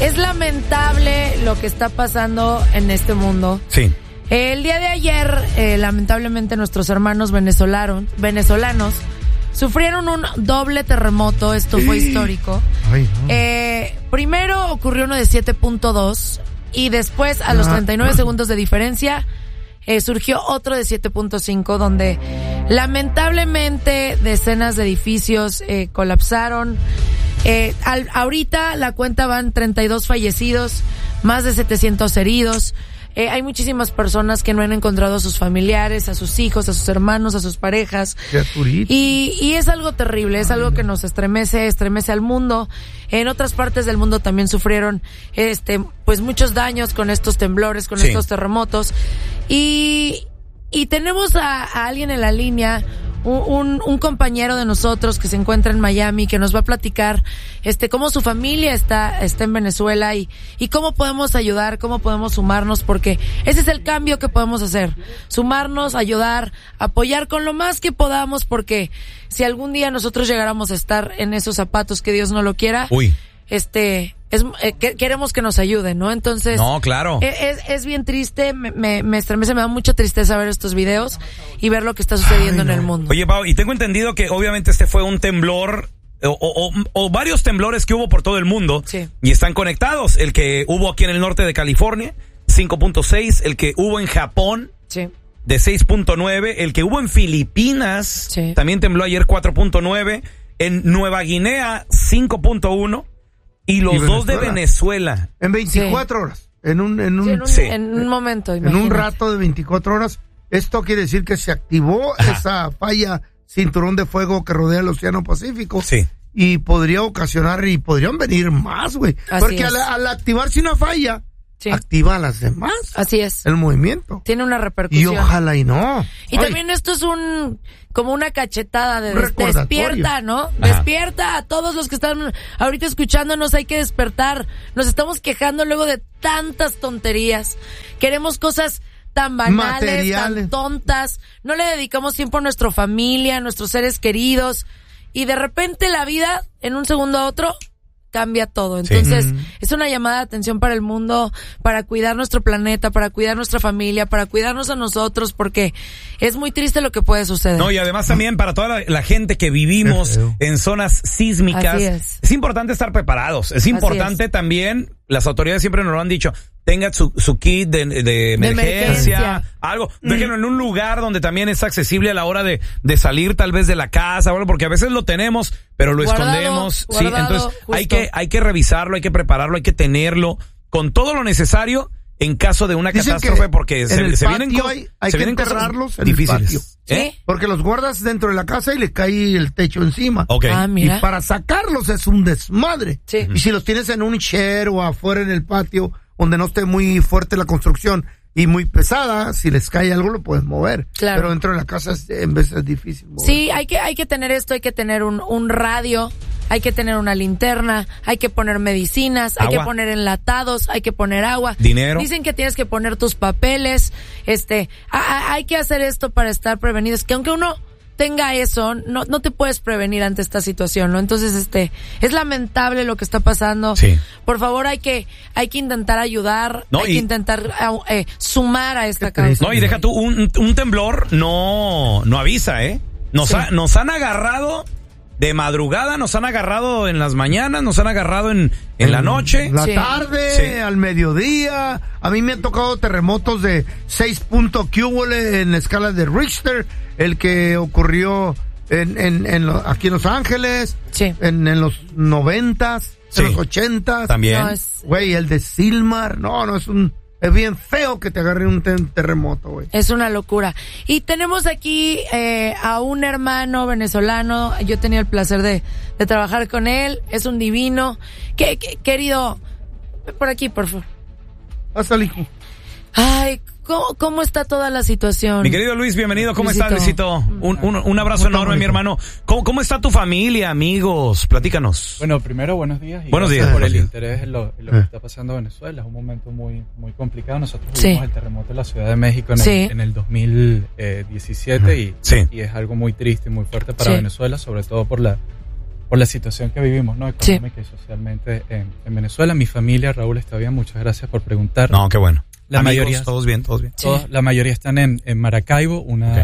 Es lamentable lo que está pasando en este mundo. Sí. El día de ayer, lamentablemente, nuestros hermanos venezolanos sufrieron un doble terremoto. Esto fue histórico. Ay, no. Primero ocurrió uno de 7.2 y después, a los 39 segundos de diferencia, surgió otro de 7.5, donde lamentablemente decenas de edificios colapsaron. Ahorita la cuenta van 32 fallecidos, más de 700 heridos. Hay muchísimas personas que no han encontrado a sus familiares, a sus hijos, a sus hermanos, a sus parejas. Y es algo terrible, es algo que nos estremece al mundo. En otras partes del mundo también sufrieron pues muchos daños con estos temblores, con estos terremotos. Y tenemos a alguien en la línea, un compañero de nosotros que se encuentra en Miami, que nos va a platicar cómo su familia está en Venezuela y cómo podemos ayudar, cómo podemos sumarnos, porque ese es el cambio que podemos hacer, sumarnos, ayudar, apoyar con lo más que podamos, porque si algún día nosotros llegáramos a estar en esos zapatos, que Dios no lo quiera, queremos que nos ayuden, ¿no? Entonces, no, claro. Es bien triste, me estremece, me da mucha tristeza ver estos videos y ver lo que está sucediendo en el mundo. Oye, Pau, y tengo entendido que obviamente fue un temblor o varios temblores que hubo por todo el mundo. Sí. Y están conectados. El que hubo aquí en el norte de California, 5.6, el que hubo en Japón, sí, de 6.9, el que hubo en Filipinas, sí, también tembló ayer 4.9, en Nueva Guinea 5.1. Y los dos de Venezuela. En 24 horas. En un momento. En un rato de 24 horas. Esto quiere decir que se activó esa falla cinturón de fuego que rodea el Océano Pacífico. Sí. Y podría ocasionar, y podrían venir más, güey. Porque al activarse una falla, sí, activa a las demás. Así es. El movimiento. Tiene una repercusión. Y ojalá y no. Y también esto es como una cachetada de despierta, ¿no? Ajá. Despierta a todos los que están ahorita escuchándonos, hay que despertar. Nos estamos quejando luego de tantas tonterías. Queremos cosas tan banales, materiales, tan tontas. No le dedicamos tiempo a nuestra familia, a nuestros seres queridos. Y de repente la vida, en un segundo a otro, cambia todo. Entonces, es una llamada de atención para el mundo, para cuidar nuestro planeta, para cuidar nuestra familia, para cuidarnos a nosotros, porque es muy triste lo que puede suceder. No, y además también para toda la gente que vivimos en zonas sísmicas, es importante estar preparados. Es importante también, las autoridades siempre nos lo han dicho, tenga su kit de emergencia, algo. Déjenlo en un lugar donde también es accesible a la hora de salir tal vez de la casa, bueno, porque a veces lo tenemos, pero lo escondemos. Sí, entonces hay que revisarlo, hay que prepararlo, hay que tenerlo con todo lo necesario en caso de una catástrofe, porque se vienen hay que enterrarlos en difíciles. el patio. ¿Sí? Porque los guardas dentro de la casa y le cae el techo encima. Okay. Mira. Y para sacarlos es un desmadre. Sí. Y si los tienes en un shed o afuera en el patio, donde no esté muy fuerte la construcción y muy pesada, si les cae algo lo puedes mover. Claro. Pero dentro de la casa en vez es difícil mover. Sí, hay que tener esto, hay que tener un radio, hay que tener una linterna, hay que poner medicinas, hay que poner enlatados, hay que poner agua. Dinero. Dicen que tienes que poner tus papeles, hay que hacer esto para estar prevenidos, que aunque uno tenga eso, no te puedes prevenir ante esta situación, ¿no? Entonces, es lamentable lo que está pasando. Sí. Por favor, hay que intentar ayudar, hay que intentar sumar a esta causa. No, y deja tú, un temblor no avisa, ¿eh? Nos han agarrado de madrugada, nos han agarrado en las mañanas, nos han agarrado en la noche. La tarde, al mediodía. A mí me han tocado terremotos de 6 en la escala de Richter, el que ocurrió aquí en Los Ángeles, en los 90s, en los 80s. También. Güey, el de Silmar, es bien feo que te agarre un terremoto, güey. Es una locura. Y tenemos aquí a un hermano venezolano. Yo he tenido el placer de trabajar con él. Es un divino. Querido, por aquí, por favor. Pásale, hijo. Ay, ¿cómo está toda la situación? Mi querido Luis, bienvenido. ¿Cómo Luisito. estás, Luisito? Un abrazo enorme, mi hermano. ¿Cómo está tu familia, amigos? Platícanos. Bueno, primero, buenos días. Y buenos días. Por el interés en lo que está pasando en Venezuela. Es un momento muy, muy complicado. Nosotros vivimos el terremoto en la Ciudad de México en el 2017 y es algo muy triste y muy fuerte para Venezuela, sobre todo por por la situación que vivimos, ¿no? Económica y socialmente en Venezuela. Mi familia, Raúl, está bien. Muchas gracias por preguntar. No, qué bueno. La Amigos, mayoría, todos bien. La mayoría están en Maracaibo,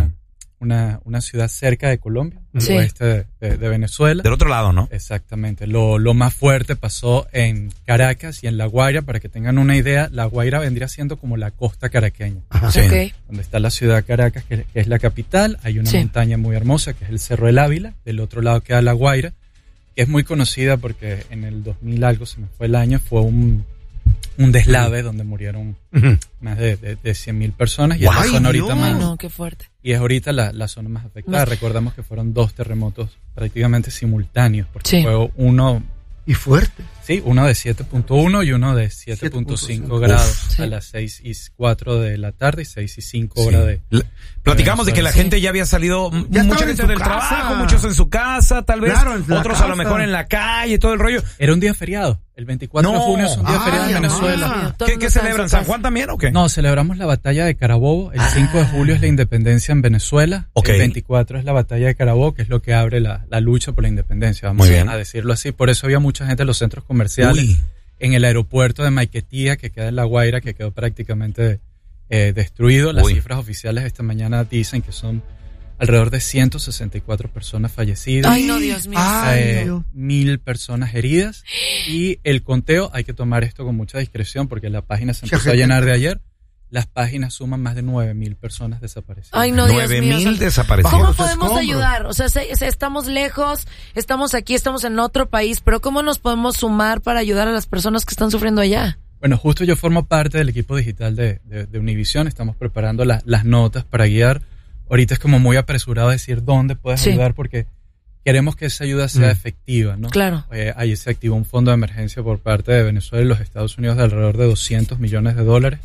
una ciudad cerca de Colombia, al oeste de Venezuela. Del otro lado, ¿no? Exactamente. Lo más fuerte pasó en Caracas y en La Guaira. Para que tengan una idea, La Guaira vendría siendo como la costa caraqueña. Sí. Donde está la ciudad Caracas, que es la capital. Hay una montaña muy hermosa, que es el Cerro del Ávila. Del otro lado queda La Guaira, que es muy conocida porque en el 2000 algo, se me fue el año, fue un deslave donde murieron más de 100.000 personas. Y es la zona ahorita más... No, qué fuerte. Y es ahorita la zona más afectada. Recordamos que fueron 2 terremotos prácticamente simultáneos, porque fue uno... Y fuerte. Sí, uno de 7.1 y uno de 7.5 grados a las 6:04 de la tarde y 6:05 horas de... Platicamos de que la gente ya había salido, mucha gente del trabajo, muchos en su casa, tal vez, otros a lo mejor en la calle, todo el rollo. Era un día feriado. El 24 de junio es un día feriado en Venezuela. ¿Qué celebran? ¿San Juan también o qué? No, celebramos la batalla de Carabobo. El 5 de julio es la independencia en Venezuela. El 24 es la batalla de Carabobo, que es lo que abre la lucha por la independencia, vamos a decirlo así. Por eso había mucha gente en los centros comerciales, en el aeropuerto de Maiquetía, que queda en La Guaira, que quedó prácticamente destruido. Las cifras oficiales esta mañana dicen que son alrededor de 164 personas fallecidas. Ay, no, Dios mío. 1,000 personas heridas. Y el conteo, hay que tomar esto con mucha discreción porque la página se empezó a llenar de ayer. Las páginas suman más de 9,000 personas desaparecidas. Ay, no, Dios mío. 9,000 desaparecidos. ¿Cómo podemos ayudar? O sea, estamos lejos, estamos aquí, estamos en otro país, pero ¿cómo nos podemos sumar para ayudar a las personas que están sufriendo allá? Bueno, justo yo formo parte del equipo digital de Univision. Estamos preparando las notas para guiar. Ahorita es como muy apresurado decir dónde puedes ayudar porque queremos que esa ayuda sea efectiva, ¿no? Claro. Ahí se activó un fondo de emergencia por parte de Venezuela y los Estados Unidos de alrededor de $200 millones.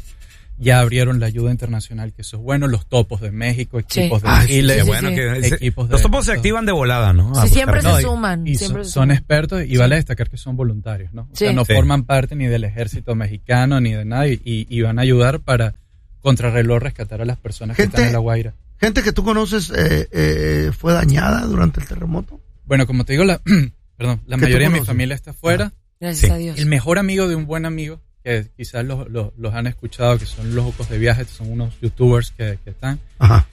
Ya abrieron la ayuda internacional, que eso es bueno. Los topos de México, equipos de Chile. Los topos se activan de volada, ¿no? Sí, siempre se suman. Y son expertos y vale destacar que son voluntarios, ¿no? O sea, no forman parte ni del ejército mexicano ni de nada y van a ayudar para contrarreloj rescatar a las personas que están en La Guaira. Gente que tú conoces fue dañada durante el terremoto. Bueno, como te digo, la mayoría de mi familia está afuera. Gracias a Dios. El mejor amigo de un buen amigo, que quizás los han escuchado, que son los Locos de Viajes, son unos youtubers que están.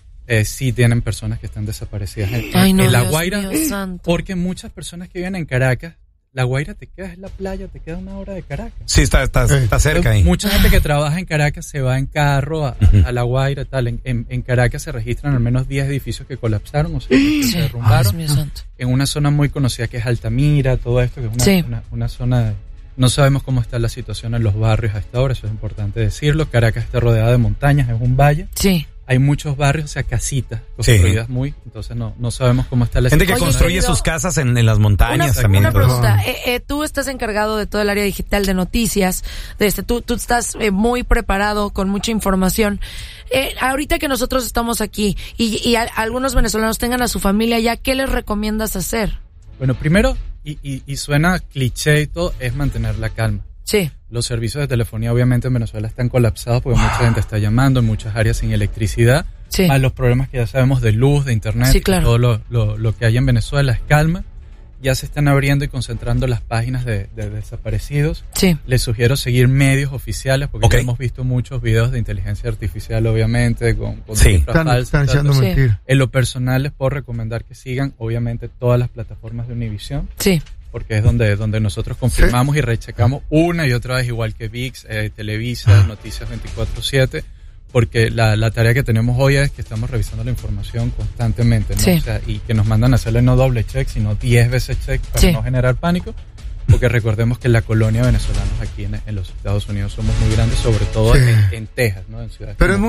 Sí tienen personas que están desaparecidas en La Guaira. Porque muchas personas que viven en Caracas, La Guaira te queda, es la playa, te queda 1 hora de Caracas. Sí, está cerca ahí. Mucha gente que trabaja en Caracas se va en carro a La Guaira, tal. En Caracas se registran al menos 10 edificios que colapsaron, o sea, que se derrumbaron. En una zona muy conocida que es Altamira, todo esto, que es una zona... No sabemos cómo está la situación en los barrios a esta hora, eso es importante decirlo. Caracas está rodeada de montañas, es un valle. Sí. Hay muchos barrios, o sea, casitas construidas entonces no sabemos cómo está la situación. Gente que construye sus casas en las montañas también. Una pregunta, tú estás encargado de todo el área digital de noticias, tú estás muy preparado, con mucha información. Ahorita que nosotros estamos aquí y algunos venezolanos tengan a su familia ya, ¿qué les recomiendas hacer? Bueno, primero, y suena cliché y todo, es mantener la calma. Sí. Los servicios de telefonía obviamente en Venezuela están colapsados porque mucha gente está llamando, en muchas áreas sin electricidad. Más los problemas que ya sabemos de luz, de internet, todo lo que hay en Venezuela es calma. Ya se están abriendo y concentrando las páginas de desaparecidos. Les sugiero seguir medios oficiales porque ya hemos visto muchos videos de inteligencia artificial, obviamente, con cifras falsas. Están mentiras. En lo personal les puedo recomendar que sigan, obviamente, todas las plataformas de Univision. Porque es donde nosotros confirmamos y rechecamos una y otra vez, igual que ViX, Televisa, Noticias 24/7. Porque la tarea que tenemos hoy es que estamos revisando la información constantemente, ¿no? O sea, y que nos mandan a hacerle no doble check, sino 10 veces check para no generar pánico, porque recordemos que la colonia de venezolanos aquí en los Estados Unidos somos muy grandes, sobre todo en Texas, ¿no? En ciudades. Pero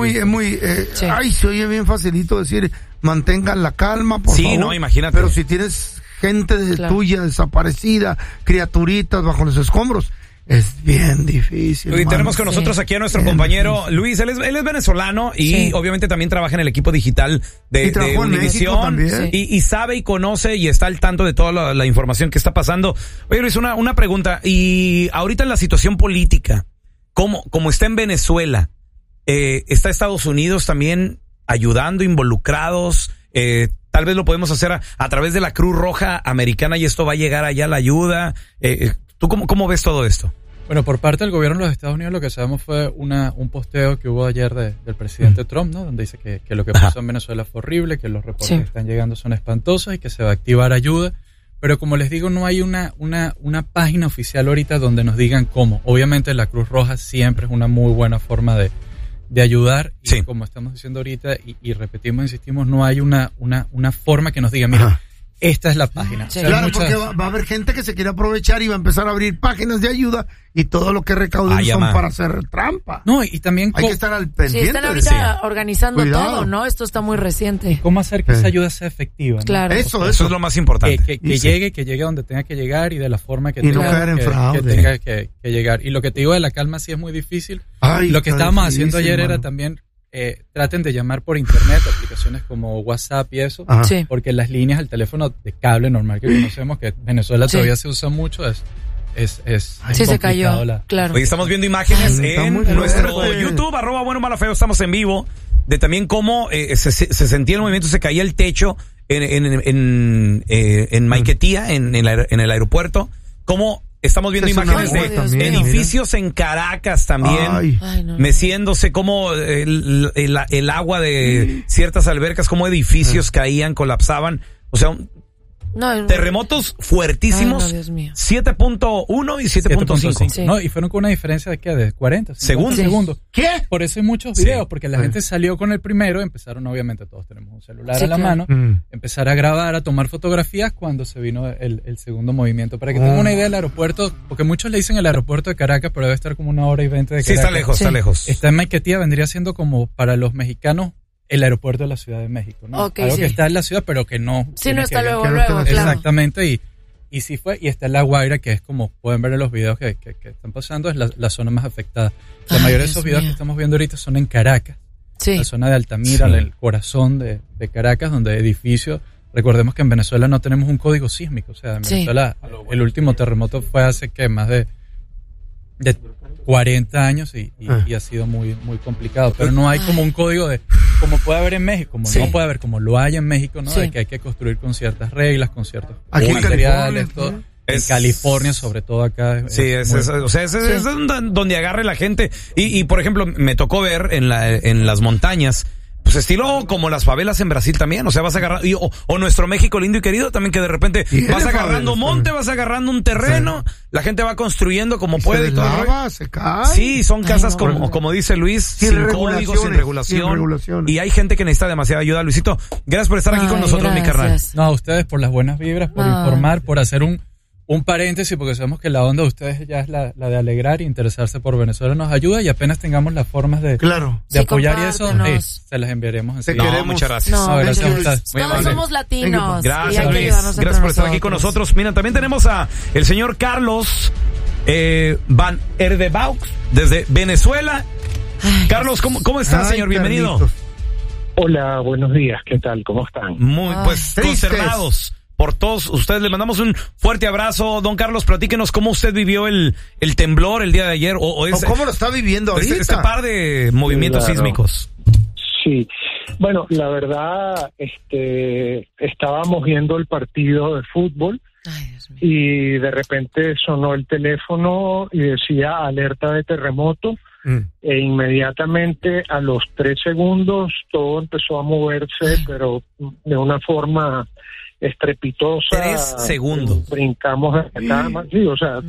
se oye bien facilito decir, mantengan la calma, por favor. No, imagínate. Pero si tienes gente tuya desaparecida, criaturitas bajo los escombros, es bien difícil. Y tenemos con nosotros aquí a nuestro compañero Luis. Él es venezolano y obviamente también trabaja en el equipo digital de Univision. Y sabe y conoce y está al tanto de toda la información que está pasando. Oye, Luis, una pregunta. Y ahorita en la situación política, ¿cómo está en Venezuela? ¿Está Estados Unidos también ayudando, involucrados? tal vez lo podemos hacer a través de la Cruz Roja Americana y esto va a llegar allá la ayuda. ¿Tú cómo ves todo esto? Bueno, por parte del gobierno de los Estados Unidos lo que sabemos fue un posteo que hubo ayer del presidente Trump, ¿no? Donde dice que lo que pasó en Venezuela fue horrible, que los reportes que están llegando son espantosos y que se va a activar ayuda. Pero como les digo, no hay una página oficial ahorita donde nos digan cómo. Obviamente la Cruz Roja siempre es una muy buena forma de ayudar. Y como estamos diciendo ahorita y repetimos, insistimos, no hay una forma que nos diga, mira, esta es la página. Sí. Claro, porque va a haber gente que se quiere aprovechar y va a empezar a abrir páginas de ayuda y todo lo que recauden son para hacer trampa. No, y también hay que estar al pendiente. Están ahorita organizando todo, ¿no? Esto está muy reciente. ¿Cómo hacer que esa ayuda sea efectiva? ¿No? Claro. Eso es lo más importante. Que llegue donde tenga que llegar y de la forma que tenga que llegar. Y lo que te digo de la calma sí es muy difícil. Lo que estábamos haciendo ayer era también traten de llamar por internet, aplicaciones como WhatsApp y eso, porque las líneas del teléfono de cable normal que conocemos, que en Venezuela todavía se usa mucho, es se cayó, claro. Hoy estamos viendo imágenes en nuestro YouTube, @buenomalafeo, estamos en vivo, de también cómo se sentía el movimiento, se caía el techo en Maiquetía, en el aeropuerto, cómo estamos viendo imágenes de edificios en Caracas también, meciéndose, como el agua de ciertas albercas, como edificios caían, colapsaban. O sea, terremotos fuertísimos, 7.1 y 7.5. Sí. No, y fueron con una diferencia de 40 segundos. ¿Qué? Por eso hay muchos videos, porque la gente salió con el primero, empezaron, obviamente todos tenemos un celular a la mano, empezar a grabar, a tomar fotografías cuando se vino el segundo movimiento. Para que tengan una idea del aeropuerto, porque muchos le dicen el aeropuerto de Caracas, pero debe estar como 1 hora y 20 de Caracas. Sí, está lejos. Está en Maiquetía, vendría siendo como para los mexicanos el aeropuerto de la Ciudad de México, ¿no? Algo que está en la ciudad, pero que no... Sí, no está luego, claro. Exactamente, y sí fue, y está en La Guaira, que es como pueden ver en los videos que están pasando, es la zona más afectada. La mayoría de esos videos que estamos viendo ahorita son en Caracas, la zona de Altamira, el corazón de Caracas, donde edificios... Recordemos que en Venezuela no tenemos un código sísmico, o sea, en Venezuela el último terremoto fue hace más de 40 años y ha sido muy, muy complicado. Pero no hay como un código de, como puede haber en México, como no puede haber, como lo hay en México, ¿no? De que hay que construir con ciertas reglas, con ciertos materiales, todo. En California, sobre todo acá. Es donde agarre la gente. Y por ejemplo, me tocó ver en las montañas, pues estilo como las favelas en Brasil también, o sea, vas agarrando, o nuestro México lindo y querido también, que de repente vas agarrando monte, vas agarrando un terreno, la gente va construyendo como puede. Se cae. Sí, son casas como dice Luis, sin códigos, sin regulación. Y hay gente que necesita demasiada ayuda. Luisito, gracias por estar aquí con nosotros, mi carnal. No, a ustedes por las buenas vibras, por informar, por hacer un paréntesis, porque sabemos que la onda de ustedes ya es la de alegrar e interesarse por Venezuela, nos ayuda, y apenas tengamos las formas de apoyar, y eso se las enviaremos enseguida. Muchas gracias. Gracias a ustedes. Todos somos latinos. Gracias, Luis. Gracias por estar aquí con nosotros. Mira, también tenemos a el señor Carlos Van Erdebaux desde Venezuela. Carlos, ¿cómo está, señor? Bienvenido. Carlitos. Hola, buenos días. ¿Qué tal? ¿Cómo están? Muy, consternados por todos ustedes. Le mandamos un fuerte abrazo. Don Carlos, platíquenos cómo usted vivió el temblor el día de ayer. O cómo lo está viviendo ahorita. Este par de movimientos sísmicos. Sí. Bueno, la verdad, estábamos viendo el partido de fútbol. Ay, Dios mío. Y de repente sonó el teléfono y decía alerta de terremoto. E inmediatamente a los 3 segundos todo empezó a moverse, pero de una forma estrepitosa. 3 segundos. Brincamos de la cama. Sí, o sea,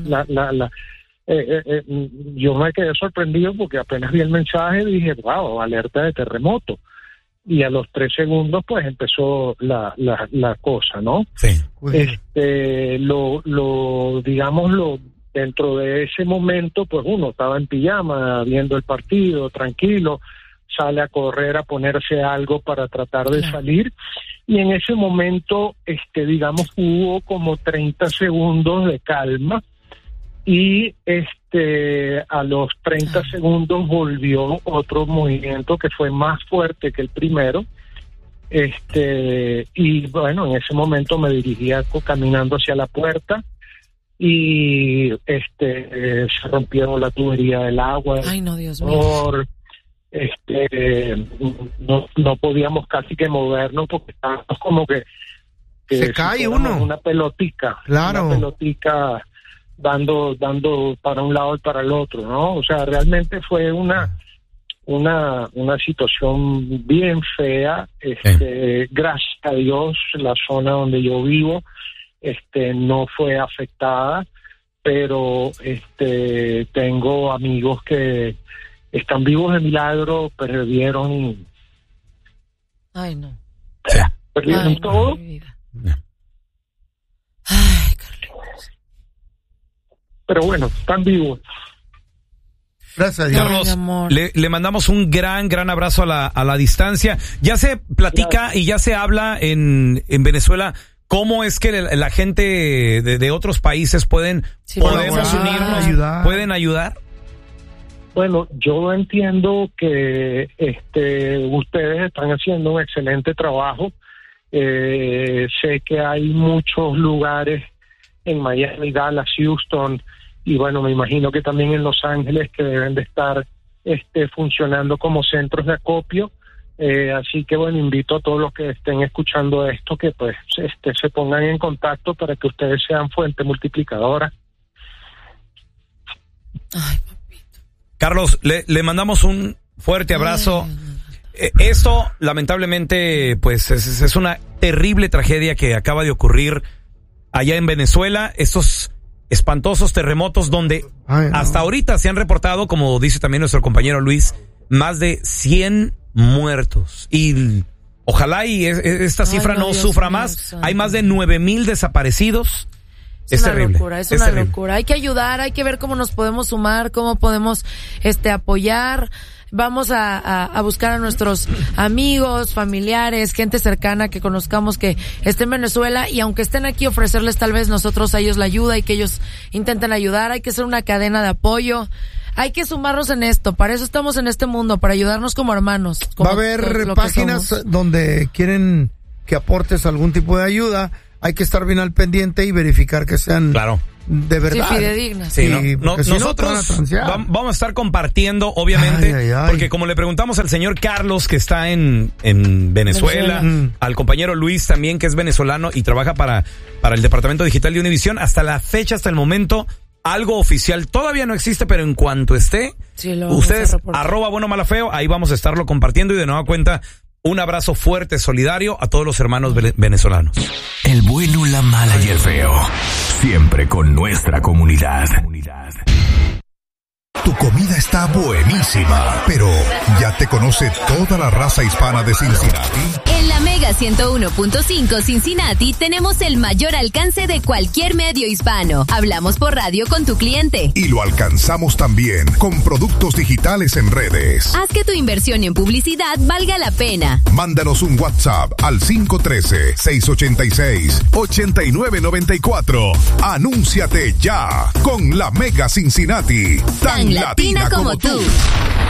yo me quedé sorprendido porque apenas vi el mensaje y dije, wow, alerta de terremoto. Y a los 3 segundos pues empezó la cosa, ¿no? Sí. Digámoslo, dentro de ese momento pues uno estaba en pijama viendo el partido tranquilo, sale a correr a ponerse algo para tratar de salir, y en ese momento digamos hubo como 30 segundos de calma, y a los 30 segundos volvió otro movimiento que fue más fuerte que el primero, y bueno, en ese momento me dirigía caminando hacia la puerta y se rompieron la tubería del agua. Ay, no, Dios mío. no podíamos casi que movernos porque estábamos como que se cae uno. Una pelotica. Claro. Una pelotica dando para un lado y para el otro, ¿no? O sea, realmente fue una situación bien fea. Gracias a Dios, la zona donde yo vivo, no fue afectada, pero tengo amigos que están vivos de milagro, perdieron. Ay, no. Perdieron todo. Ay, Carlitos. Pero bueno, están vivos. Gracias a Dios. Carlos, le mandamos un gran abrazo a la distancia. Ya se platica y ya se habla en Venezuela cómo es que la gente de otros países podemos unirnos, pueden ayudar. Bueno, yo entiendo que ustedes están haciendo un excelente trabajo. Sé que hay muchos lugares en Miami, Dallas, Houston, y bueno, me imagino que también en Los Ángeles, que deben de estar funcionando como centros de acopio. Así que bueno, invito a todos los que estén escuchando esto que pues se pongan en contacto para que ustedes sean fuente multiplicadora. Ay, Carlos, le mandamos un fuerte abrazo. Esto, lamentablemente, pues es una terrible tragedia que acaba de ocurrir allá en Venezuela. Estos espantosos terremotos donde hasta ahorita se han reportado, como dice también nuestro compañero Luis, más de 100 muertos. Y ojalá y esta cifra no sufra más. Hay más de 9,000 desaparecidos. Es terrible. Es una locura. Hay que ayudar, hay que ver cómo nos podemos sumar, cómo podemos apoyar. Vamos a buscar a nuestros amigos, familiares, gente cercana que conozcamos que esté en Venezuela, y aunque estén aquí, ofrecerles tal vez nosotros a ellos la ayuda y que ellos intenten ayudar. Hay que hacer una cadena de apoyo. Hay que sumarnos en esto. Para eso estamos en este mundo, para ayudarnos como hermanos. Va a haber páginas donde quieren que aportes algún tipo de ayuda. Hay que estar bien al pendiente y verificar que sean de verdad. Sí, fidedignas. Sí, nosotros vamos a estar compartiendo, obviamente, porque como le preguntamos al señor Carlos, que está en Venezuela, al compañero Luis también, que es venezolano y trabaja para el Departamento Digital de Univisión, hasta la fecha, hasta el momento, algo oficial todavía no existe, pero en cuanto esté, ustedes, @buenomalafeo, ahí vamos a estarlo compartiendo. Y de nueva cuenta, un abrazo fuerte, solidario a todos los hermanos venezolanos. El bueno, la mala y el feo. Siempre con nuestra comunidad. Tu comida está buenísima, pero ¿ya te conoce toda la raza hispana de Cincinnati? En la Mega 101.5 Cincinnati tenemos el mayor alcance de cualquier medio hispano. Hablamos por radio con tu cliente. Y lo alcanzamos también con productos digitales en redes. Haz que tu inversión en publicidad valga la pena. Mándanos un WhatsApp al 513-686-8994. Anúnciate ya con la Mega Cincinnati. Tan latina como tú.